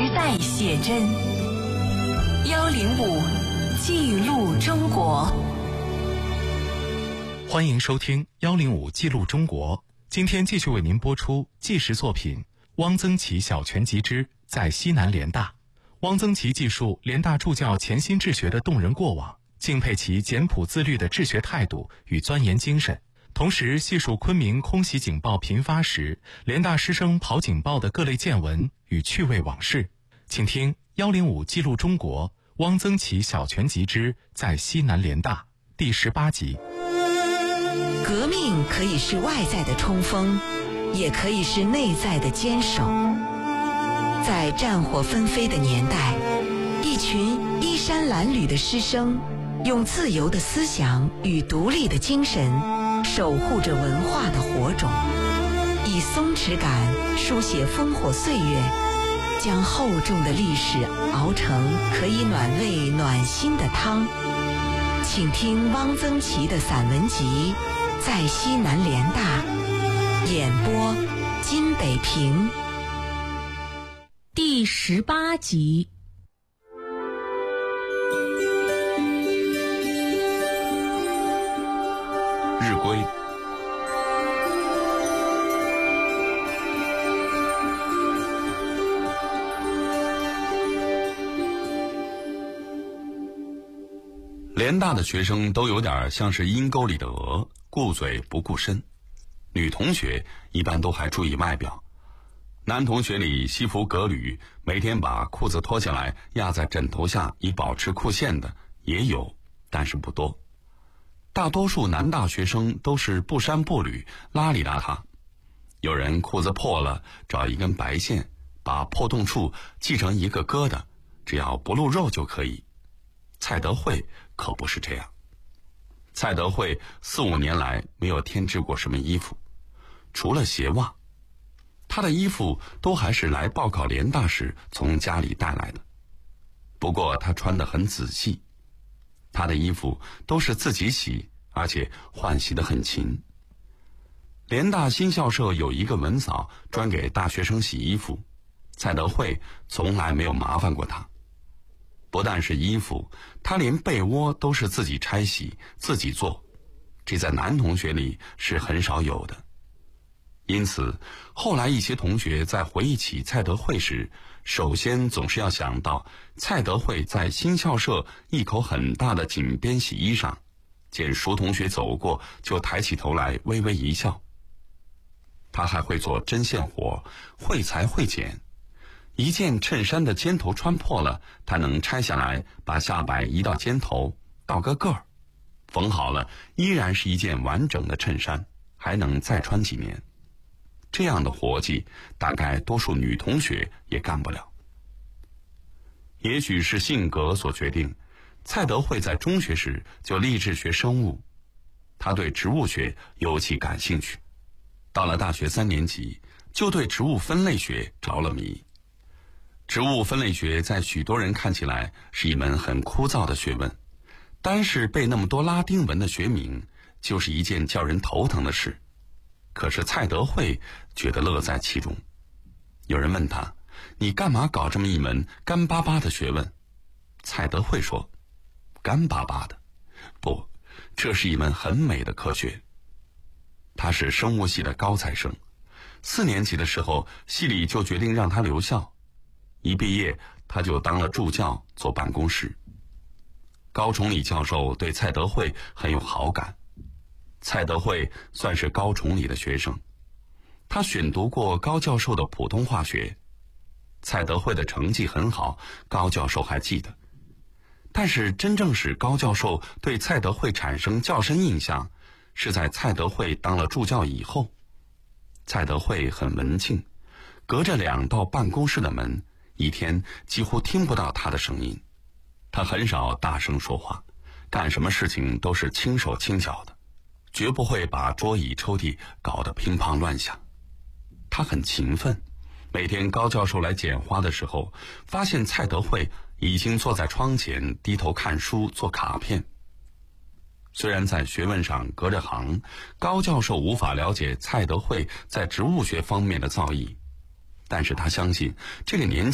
代写真105记录中国。 欢迎收听105记录中国。今天继续为您播出纪实作品汪曾祺小全集之在西南联大。汪曾祺记述联大助教潜心治学的动人过往，敬佩其简朴自律的治学态度与钻研精神，同时细述昆明空袭警报频发时联大师生跑警报的各类见闻与趣味往事。请听105记录中国汪曾祺小全集之在西南联大第18集。 革命可以是外在的冲锋，也可以是内在的坚守。在战火纷飞的年代，一群衣衫褴褛的师生，用自由的思想与独立的精神，守护着文化的火种，以松弛感书写烽火岁月，将厚重的历史熬成可以暖胃暖心的汤。请听汪曾祺的散文集《在西南联大》，演播金北平。 第18集。 日归。联大的学生都有点像是阴沟里的鹅，顾嘴不顾身。女同学一般都还注意外表，男同学里西服革履，每天把裤子脱下来压在枕头下以保持裤线的也有，但是不多。大多数男大学生都是不衫不履，邋里邋遢。有人裤子破了，找一根白线，把破洞处系成一个疙瘩，只要不露肉就可以。蔡德惠可不是这样。蔡德惠4、5年来没有添置过什么衣服，除了鞋袜。他的衣服都还是来报考联大时从家里带来的，不过他穿得很仔细。他的衣服都是自己洗，而且换洗得很勤。联大新校舍有一个文嫂专给大学生洗衣服，蔡德惠从来没有麻烦过他。不但是衣服，他连被窝都是自己拆洗自己做，这在男同学里是很少有的。因此后来一些同学在回忆起蔡德惠时，首先总是要想到蔡德惠在新校舍一口很大的井边洗衣裳，见熟同学走过就抬起头来微微一笑。他还会做针线活，会裁会剪。一件衬衫的肩头穿破了，他能拆下来把下摆移到肩头，倒个个儿，缝好了依然是一件完整的衬衫，还能再穿几年。这样的活计大概多数女同学也干不了。也许是性格所决定，蔡德惠在中学时就立志学生物，他对植物学尤其感兴趣，到了大学3年级就对植物分类学着了迷。植物分类学在许多人看起来是一门很枯燥的学问，单是背那么多拉丁文的学名就是一件叫人头疼的事。可是蔡德惠觉得乐在其中。有人问他，你干嘛搞这么一门干巴巴的学问？蔡德惠说，干巴巴的？不，这是一门很美的科学。他是生物系的高材生，4年级的时候系里就决定让他留校，一毕业他就当了助教，做办公室。高崇礼教授对蔡德惠很有好感，蔡德惠算是高崇礼的学生，他选读过高教授的普通化学。蔡德惠的成绩很好，高教授还记得。但是真正使高教授对蔡德惠产生较深印象，是在蔡德惠当了助教以后。蔡德惠很文静，隔着2道办公室的门，一天几乎听不到他的声音。他很少大声说话，干什么事情都是轻手轻脚的，绝不会把桌椅抽屉搞得乒乓乱响。他很勤奋，每天高教授来捡花的时候，发现蔡德惠已经坐在窗前低头看书做卡片。虽然在学问上隔着行，高教授无法了解蔡德惠在植物学方面的造诣，但是他相信这个年